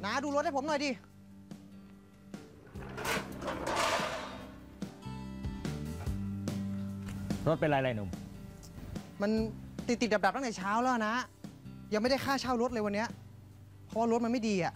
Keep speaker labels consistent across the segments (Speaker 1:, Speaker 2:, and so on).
Speaker 1: น้าดูรถให้ผมหน่อยดิ
Speaker 2: รถเป็นไรหนุ่ม
Speaker 1: มันติดดับตั้งแต่เช้าแล้วนะ ยังไม่ได้ค่าเช่ารถเลยวันเนี้ยเพราะว่ารถมันไม่ดีอ่ะ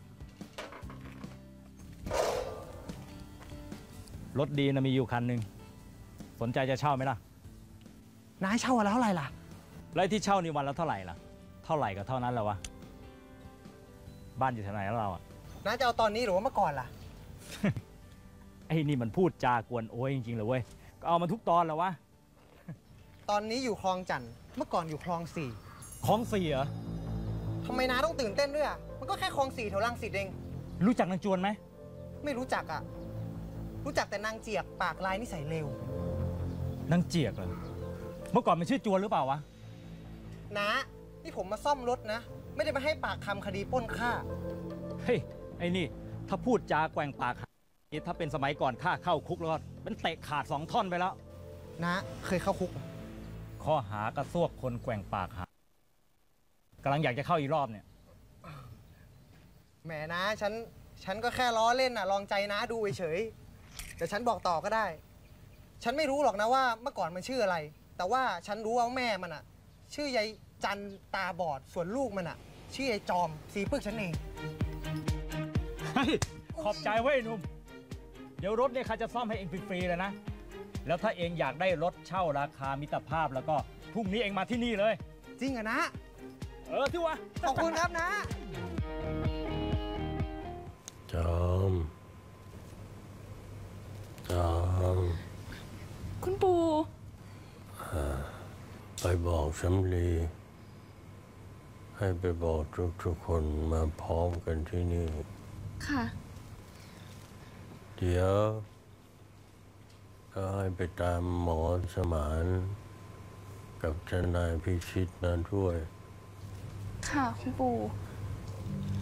Speaker 2: รถดีนะมีอยู่คันหนึ่งสนใจจะเช่าไหมล่ะ
Speaker 1: น้าให้เช่าวันละเท่าไหร่ล่ะ
Speaker 2: แล้วที่เช่านี่วันละเท่าไหร่ล่ะ เท่าไหร่ก็เท่านั้นแหละวะ บ้านอยู่แถวไหนแล้วเราอะ
Speaker 1: น้าจะเอาตอนนี้หรือว่าเมื่อก่อนล่ะ
Speaker 2: ไอ้นี่มันพูดจากวนโอ้ยจริงๆเลยเว้ย ก็เอามาทุกตอนแล้ววะ
Speaker 1: ตอนนี้อยู่คลองจันทน์เมื่อก่อนอยู่คลองสี่
Speaker 2: ของเสีย
Speaker 1: ทำไมน้าต้องตื่นเต้นด้วยอ่ะมันก็แค่คลองสี่แถวรังสิตเอง
Speaker 2: รู้จักนางจวนไหม
Speaker 1: ไม่รู้จักอ่ะ รู้จักแต่นางเจียกปากลายนิสัยเลวน
Speaker 2: างเจียกเหรอเมื่อก่อนมันชื่อจวนหรือเปล่าวะ
Speaker 1: น้านี่ผมมาซ่อมรถนะ ไม่ได้มาให้ปากคำคดีปล้นฆ่า
Speaker 2: เฮ้ย ไอ้นี่ ถ้าพูดจาแกว่งปากนี่ถ้าเป็นสมัยก่อนข้าเข้าคุกแล้วก็เป็นเตะขาด2 ท่อนไปแล้ว
Speaker 1: น้าเคยเข้าคุก
Speaker 2: ข้อหากระซวกคนแกว่งปากหากำลังอยากจะเข้าอีกรอบเนี่ย
Speaker 1: แหมนะฉันก็แค่ล้อเล่นน่ะลองใจนะดูเฉยๆแต่ฉันบอกต่อก็ได้ ฉันไม่รู้หรอกนะว่าเมื่อก่อนมันชื่ออะไร แต่ว่าฉันรู้ว่าแม่มันอ่ะ ชื่อยายจันตาบอดส่วนลูกมันอ่ะ ชื่อยายจอมสีปึกฉันเอง
Speaker 2: เฮ้ย ขอบใจเว้ยหนุ่ม เดี๋ยวรถเนี่ยข้าจะซ่อมให้เองฟรีๆเลยนะ แล้วถ้าเองอยากได้รถเช่าราคามิตรภาพแล้วก็พรุ่งนี้เองมาที่นี่เลย
Speaker 1: จริงอะนะ
Speaker 2: ที่วะ
Speaker 1: ขอบคุณครับนะ
Speaker 3: จอม
Speaker 4: คุณปู่
Speaker 3: ไปบอกสำลีให้ไปบอกทุกคนมาพร้อมกันที่นี่
Speaker 4: ค่ะ
Speaker 3: เดี๋ยวก็ให้ไปตามหมอสมานกับทนายพิชิตนั้นด้วย
Speaker 4: ค่ะ คุณปู่